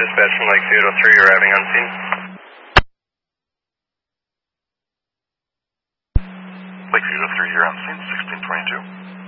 dispatch from Lake 203, you're arriving on scene. Lake 203, you're on scene, 1622.